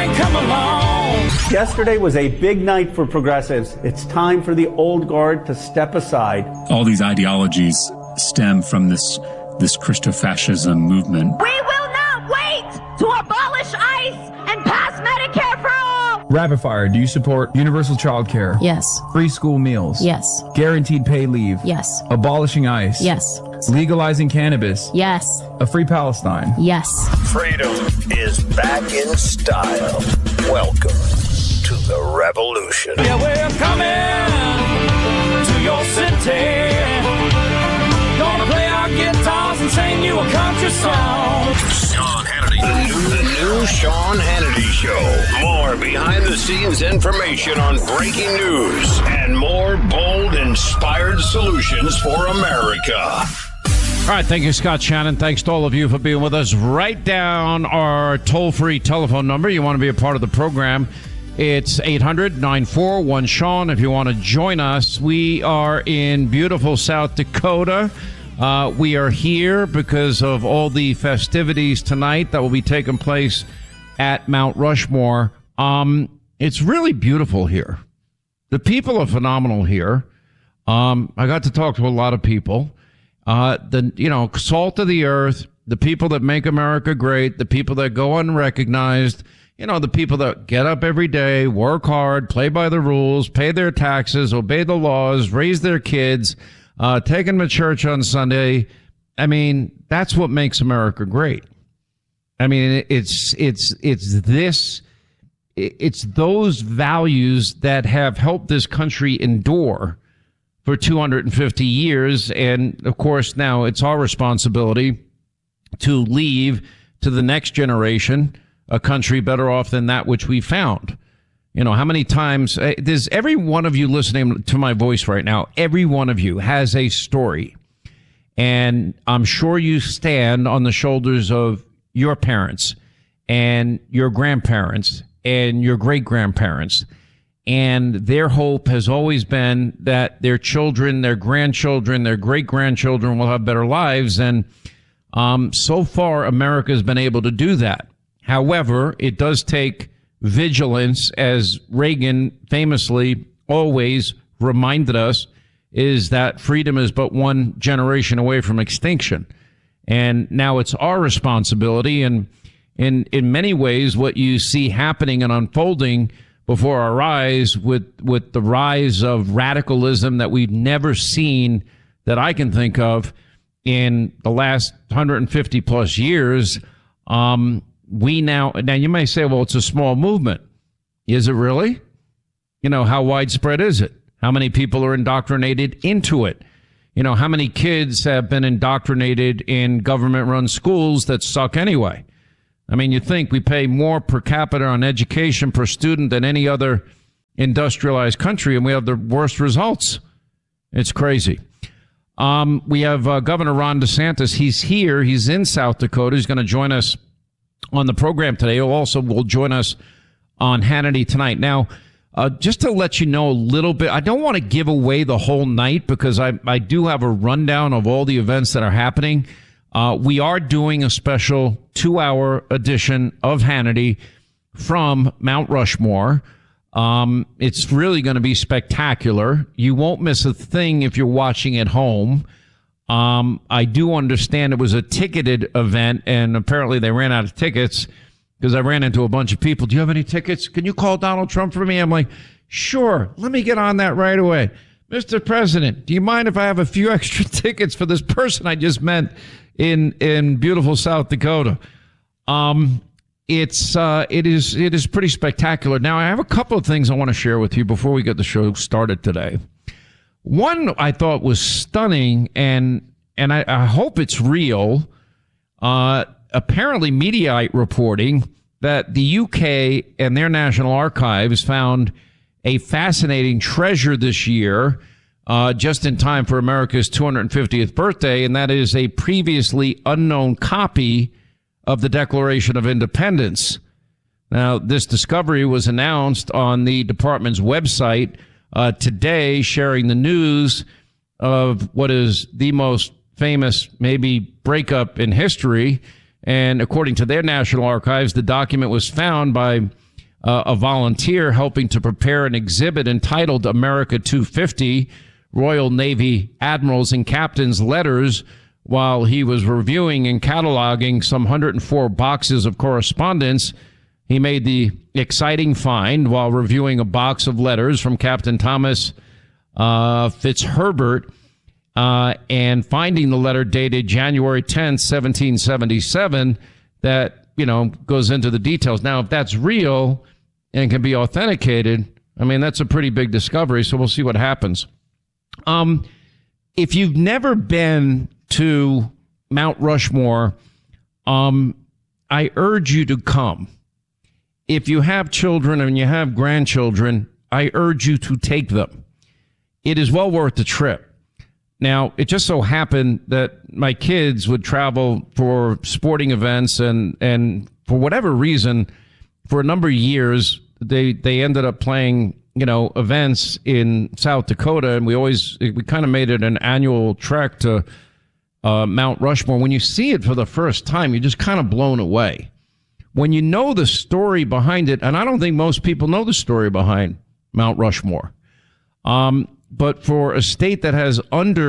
ain't come along. Yesterday was a big night for progressives. It's time for the old guard to step aside. All these ideologies stem from this Christofascism movement. We will not wait to abolish ICE and pass Medicare for all. Rapid fire, do you support universal child care? Yes. Free school meals? Yes. Guaranteed pay leave? Yes. Abolishing ICE? Yes. Legalizing cannabis? Yes. A free Palestine? Yes. Freedom is back in style. Welcome to the revolution. Yeah, we're coming to your city. Gonna play our guitars and sing you a country song. Sean Hannity. The new Sean Hannity Show. More behind-the-scenes information on breaking news and more bold, inspired solutions for America. All right, thank you, Scott Shannon. Thanks to all of you for being with us. Write down our toll-free telephone number. You want to be a part of the program. It's 800-941-SEAN. If you want to join us, we are in beautiful South Dakota. We are here because of all the festivities tonight that will be taking place at Mount Rushmore. It's really beautiful here. The people are phenomenal here. I got to talk to a lot of people. Salt of the earth, the people that make America great, the people that go unrecognized, the people that get up every day, work hard, play by the rules, pay their taxes, obey the laws, raise their kids, take them to church on Sunday. I mean, that's what makes America great. I mean, it's those values that have helped this country endure for 250 years. And of course, now it's our responsibility to leave to the next generation a country better off than that which we found. How many times there's every one of you listening to my voice right now, every one of you has a story. And I'm sure you stand on the shoulders of your parents and your grandparents and your great-grandparents. And their hope has always been that their children, their grandchildren, their great-grandchildren will have better lives. And so far, America has been able to do that. However, it does take vigilance, as Reagan famously always reminded us, is that freedom is but one generation away from extinction. And now it's our responsibility. And in many ways, what you see happening and unfolding before our eyes with the rise of radicalism that we've never seen, that I can think of, in the last 150 plus years. We now you may say, well, it's a small movement. Is it really? How widespread is it? How many people are indoctrinated into it? How many kids have been indoctrinated in government-run schools that suck anyway? I mean, you think we pay more per capita on education per student than any other industrialized country, and we have the worst results. It's crazy. We have Governor Ron DeSantis. He's here. He's in South Dakota. He's going to join us on the program today. He also will join us on Hannity tonight. Now, just to let you know a little bit, I don't want to give away the whole night because I do have a rundown of all the events that are happening. We are doing a special 2-hour edition of Hannity from Mount Rushmore. It's really going to be spectacular. You won't miss a thing if you're watching at home. I do understand it was a ticketed event, and apparently they ran out of tickets because I ran into a bunch of people. Do you have any tickets? Can you call Donald Trump for me? I'm like, sure. Let me get on that right away. Mr. President, do you mind if I have a few extra tickets for this person I just met in beautiful South Dakota? It is pretty spectacular. Now, I have a couple of things I want to share with you before we get the show started today. One I thought was stunning, and I hope it's real. Apparently, Mediaite reporting that the UK and their National Archives found a fascinating treasure this year, just in time for America's 250th birthday, and that is a previously unknown copy of the Declaration of Independence. Now, this discovery was announced on the department's website today, sharing the news of what is the most famous, maybe, breakup in history. And according to their National Archives, the document was found by a volunteer helping to prepare an exhibit entitled America 250, Royal Navy Admirals and Captains' Letters, while he was reviewing and cataloging some 104 boxes of correspondence. He made the exciting find while reviewing a box of letters from Captain Thomas Fitzherbert, and finding the letter dated January 10th, 1777, that, goes into the details. Now, if that's real and can be authenticated, I mean, that's a pretty big discovery, so we'll see what happens. If you've never been to Mount Rushmore, I urge you to come. If you have children and you have grandchildren, I urge you to take them. It is well worth the trip. Now, it just so happened that my kids would travel for sporting events, and for whatever reason, for a number of years, they ended up playing, events in South Dakota, and we kind of made it an annual trek to Mount Rushmore. When you see it for the first time, you're just kind of blown away. When you know the story behind it, and I don't think most people know the story behind Mount Rushmore, but for a state that has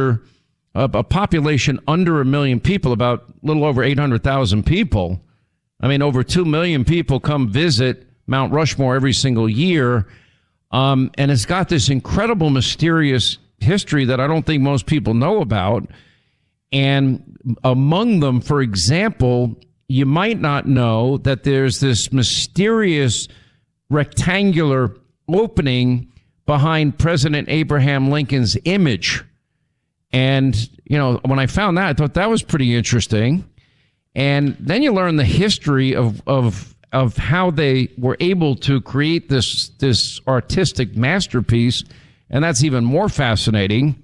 a population under 1 million people, about a little over 800,000 people, I mean, over 2 million people come visit Mount Rushmore every single year, and it's got this incredible, mysterious history that I don't think most people know about. And among them, for example, you might not know that there's this mysterious rectangular opening behind President Abraham Lincoln's image. And, when I found that, I thought that was pretty interesting. And then you learn the history of how they were able to create this artistic masterpiece, and that's even more fascinating.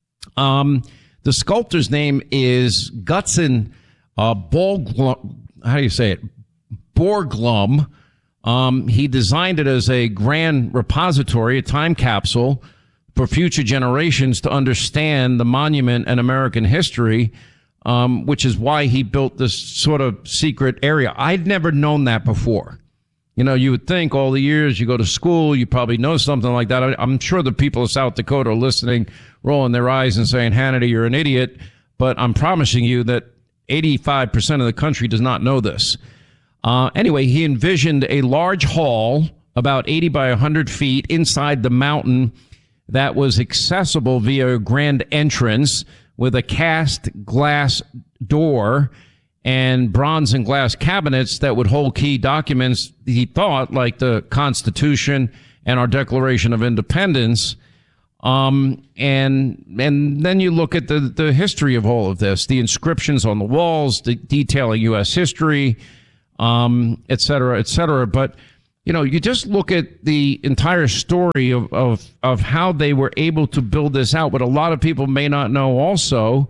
The sculptor's name is Gutzon Borglum. How do you say it? Borglum. He designed it as a grand repository, a time capsule for future generations to understand the monument and American history, which is why he built this sort of secret area. I'd never known that before. You would think all the years you go to school, you probably know something like that. I'm sure the people of South Dakota are listening, rolling their eyes and saying, Hannity, you're an idiot. But I'm promising you that 85% of the country does not know this. Anyway, he envisioned a large hall about 80 by 100 feet inside the mountain that was accessible via a grand entrance with a cast glass door and bronze and glass cabinets that would hold key documents, he thought, like the Constitution and our Declaration of Independence. And then you look at the history of all of this, the inscriptions on the walls, detailing U.S. history, et cetera, et cetera. But, you just look at the entire story of how they were able to build this out. What a lot of people may not know also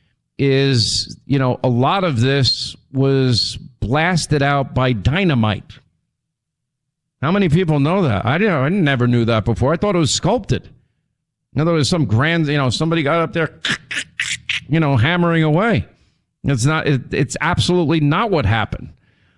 is, a lot of this was blasted out by dynamite. How many people know that? I never knew that before. I thought it was sculpted. In other words, some grand, somebody got up there, hammering away. It's absolutely not what happened.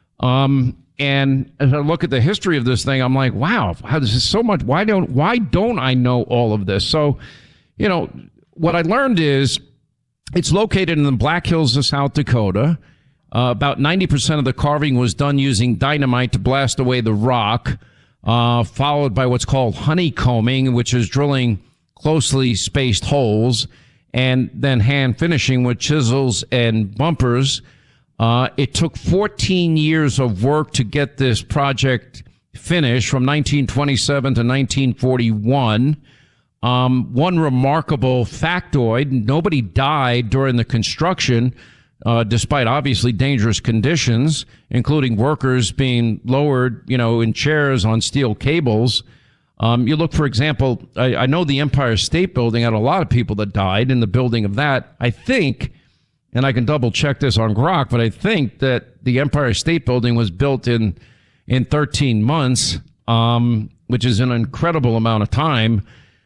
And as I look at the history of this thing, I'm like, wow, this is so much. Why don't I know all of this? So, what I learned is it's located in the Black Hills of South Dakota. About 90% of the carving was done using dynamite to blast away the rock, followed by what's called honeycombing, which is drilling closely spaced holes, and then hand finishing with chisels and bumpers. It took 14 years of work to get this project finished from 1927 to 1941. One remarkable factoid, nobody died during the construction, despite obviously dangerous conditions, including workers being lowered, in chairs on steel cables. You look, for example, I know the Empire State Building had a lot of people that died in the building of that. I think, and I can double check this on Grok, but I think that the Empire State Building was built in 13 months, which is an incredible amount of time.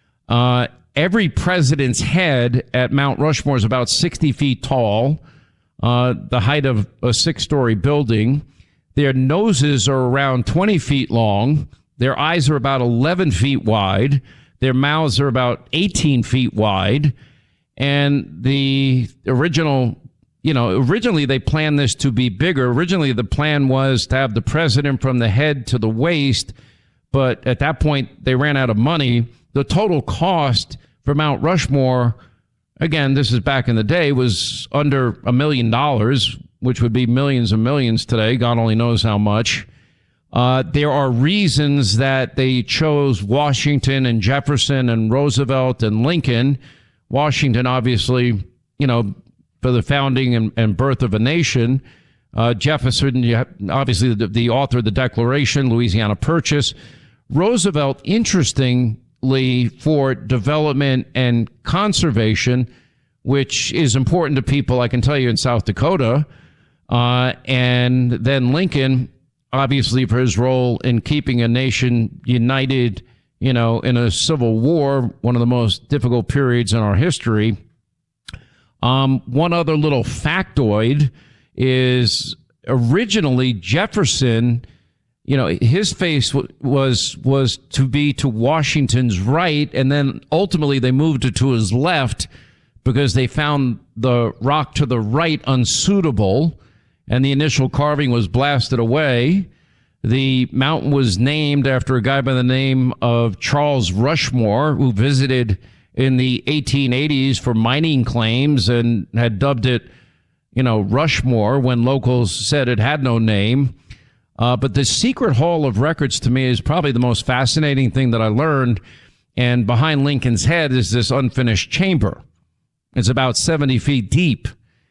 Every president's head at Mount Rushmore is about 60 feet tall, the height of a 6-story building. Their noses are around 20 feet long. Their eyes are about 11 feet wide. Their mouths are about 18 feet wide. And the originally they planned this to be bigger. Originally, the plan was to have the president from the head to the waist. But at that point, they ran out of money. The total cost for Mount Rushmore, again, this is back in the day, was under $1 million, which would be millions and millions today. God only knows how much. There are reasons that they chose Washington and Jefferson and Roosevelt and Lincoln. Washington, obviously, for the founding and birth of a nation. Jefferson, obviously the author of the Declaration, Louisiana Purchase. Roosevelt, interestingly, for development and conservation, which is important to people, I can tell you, in South Dakota. And then Lincoln, obviously, for his role in keeping a nation united, in a civil war, one of the most difficult periods in our history. One other little factoid is originally Jefferson, his face was to be to Washington's right, and then ultimately they moved it to his left because they found the rock to the right unsuitable, and the initial carving was blasted away. The mountain was named after a guy by the name of Charles Rushmore, who visited in the 1880s for mining claims and had dubbed it, Rushmore when locals said it had no name. But the secret hall of records to me is probably the most fascinating thing that I learned. And behind Lincoln's head is this unfinished chamber. It's about 70 feet deep.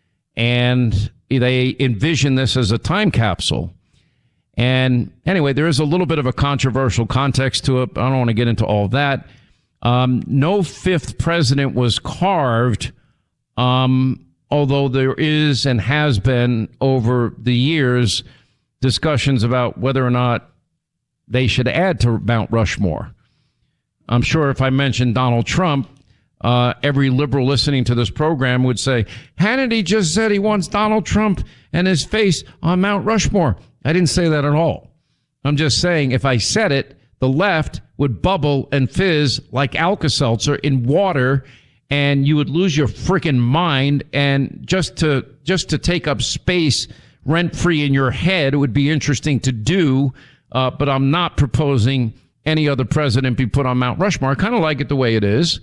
And they envision this as a time capsule. And anyway, there is a little bit of a controversial context to it. I don't want to get into all that. No fifth president was carved, although there is and has been over the years discussions about whether or not they should add to Mount Rushmore. I'm sure if I mentioned Donald Trump, every liberal listening to this program would say, Hannity just said he wants Donald Trump and his face on Mount Rushmore. I didn't say that at all. I'm just saying if I said it, the left would bubble and fizz like Alka-Seltzer in water, and you would lose your freaking mind. And just to take up space rent-free in your head, it would be interesting to do. But I'm not proposing any other president be put on Mount Rushmore. I kind of like it the way it is.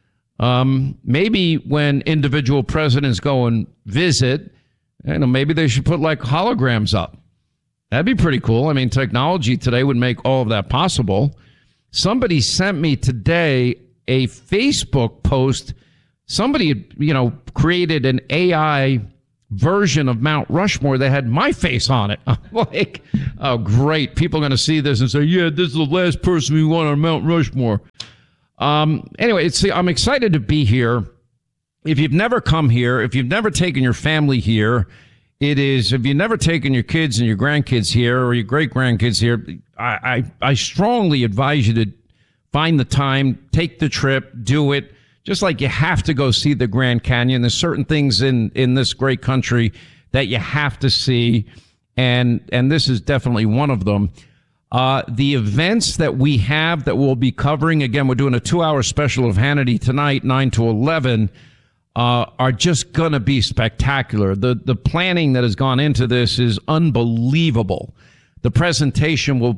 Maybe when individual presidents go and visit, maybe they should put like holograms up. That'd be pretty cool. I mean, technology today would make all of that possible. Somebody sent me today a Facebook post. Somebody, created an AI version of Mount Rushmore that had my face on it. I'm like, oh, great. People are going to see this and say, yeah, this is the last person we want on Mount Rushmore. Anyway, I'm excited to be here. If you've never come here, if you've never taken your family here, if you've never taken your kids and your grandkids here or your great-grandkids here, I strongly advise you to find the time, take the trip, do it. Just like you have to go see the Grand Canyon. There's certain things in this great country that you have to see, and this is definitely one of them. The events that we have that we'll be covering, again, we're doing a 2-hour special of Hannity tonight, 9 to 11, are just going to be spectacular. The planning that has gone into this is unbelievable. The presentation will